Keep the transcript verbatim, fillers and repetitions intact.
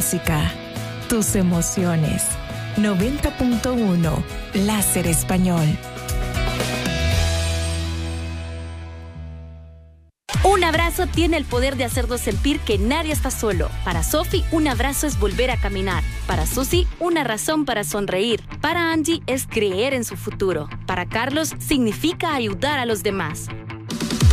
música, tus emociones. noventa punto uno Láser Español. Un abrazo tiene el poder de hacernos sentir que nadie está solo. Para Sophie, un abrazo es volver a caminar. Para Susi, una razón para sonreír. Para Angie, es creer en su futuro. Para Carlos, significa ayudar a los demás.